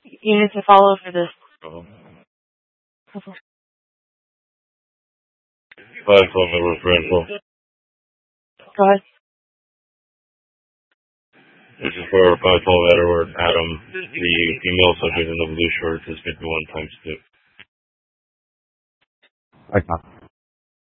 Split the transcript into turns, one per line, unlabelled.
You need to follow for this.
Uh-huh.
Okay.
512 Edward Rental.
Go ahead.
This is for 512 Edward Adam. The female subject in the blue shorts is 51 times 2.
I copy.